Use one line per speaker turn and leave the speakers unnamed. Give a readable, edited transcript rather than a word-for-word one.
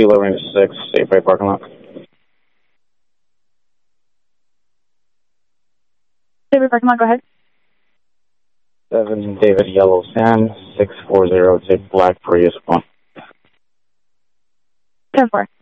Kilo Range 6, Safeway parking lot.
Safeway parking lot, go ahead.
7 David Yellow Sand, 640, it's a black Prius 1.
10-4.